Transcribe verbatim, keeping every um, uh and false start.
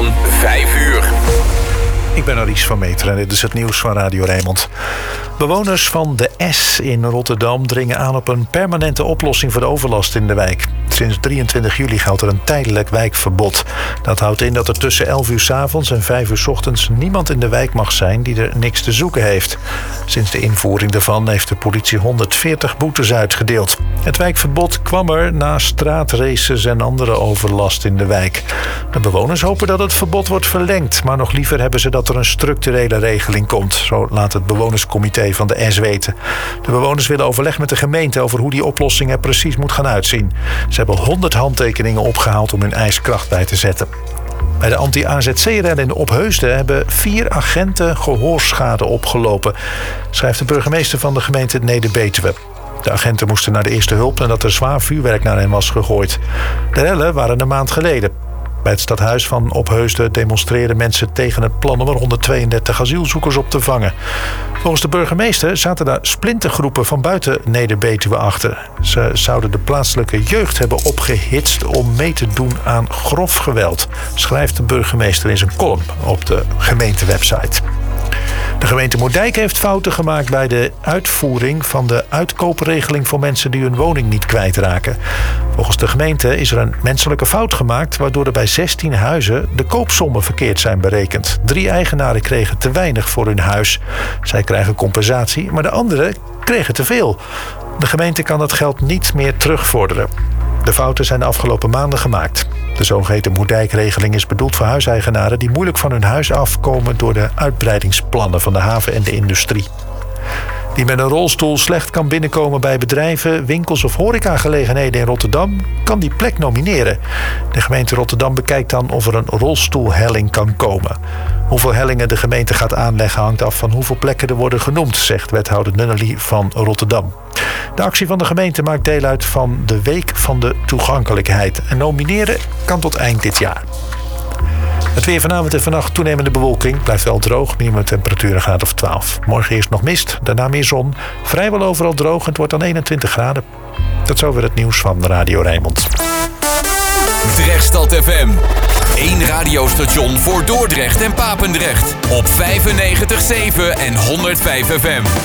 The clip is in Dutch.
van vijf uur. Ik ben Aries van Meteren en dit is het nieuws van Radio Rijnmond. Bewoners van de S in Rotterdam dringen aan op een permanente oplossing voor de overlast in de wijk. Sinds drieëntwintig juli geldt er een tijdelijk wijkverbod. Dat houdt in dat er tussen elf uur 's avonds en vijf uur 's ochtends niemand in de wijk mag zijn die er niks te zoeken heeft. Sinds de invoering daarvan heeft de politie honderdveertig boetes uitgedeeld. Het wijkverbod kwam er na straatraces en andere overlast in de wijk. De bewoners hopen dat het verbod wordt verlengd, maar nog liever hebben ze dat er een structurele regeling komt. Zo laat het bewonerscomité van de S weten. De bewoners willen overleg met de gemeente over hoe die oplossing er precies moet gaan uitzien. Ze hebben honderd handtekeningen opgehaald om hun eis kracht bij te zetten. Bij de anti-A Z C-rellen in Opheusden hebben vier agenten gehoorschade opgelopen, schrijft de burgemeester van de gemeente Neder-Betuwe. De agenten moesten naar de eerste hulp nadat er zwaar vuurwerk naar hen was gegooid. De rellen waren een maand geleden. Bij het stadhuis van Opheusden demonstreerden mensen tegen het plan om er honderdtweeëndertig asielzoekers op te vangen. Volgens de burgemeester zaten daar splintergroepen van buiten Neder-Betuwe achter. Ze zouden de plaatselijke jeugd hebben opgehitst om mee te doen aan grof geweld, schrijft de burgemeester in zijn column op de gemeentewebsite. De gemeente Moerdijk heeft fouten gemaakt bij de uitvoering van de uitkoopregeling voor mensen die hun woning niet kwijtraken. Volgens de gemeente is er een menselijke fout gemaakt, waardoor er bij zestien huizen de koopsommen verkeerd zijn berekend. Drie eigenaren kregen te weinig voor hun huis. Zij krijgen compensatie, maar de anderen kregen te veel. De gemeente kan dat geld niet meer terugvorderen. De fouten zijn de afgelopen maanden gemaakt. De zogeheten Moerdijk-regeling is bedoeld voor huiseigenaren die moeilijk van hun huis afkomen door de uitbreidingsplannen van de haven en de industrie. Die met een rolstoel slecht kan binnenkomen bij bedrijven, winkels of horecagelegenheden in Rotterdam, kan die plek nomineren. De gemeente Rotterdam bekijkt dan of er een rolstoelhelling kan komen. Hoeveel hellingen de gemeente gaat aanleggen hangt af van hoeveel plekken er worden genoemd, zegt wethouder Nunnely van Rotterdam. De actie van de gemeente maakt deel uit van de Week van de Toegankelijkheid. En nomineren kan tot eind dit jaar. Het weer vanavond en vannacht toenemende bewolking. Blijft wel droog, minimumtemperatuur een graad of twaalf. Morgen eerst nog mist, daarna meer zon. Vrijwel overal droog en het wordt dan eenentwintig graden. Tot zover het nieuws van Radio Rijnmond. Drechtstad F M. Eén radiostation voor Dordrecht en Papendrecht. Op vijfennegentig komma zeven en honderdvijf F M.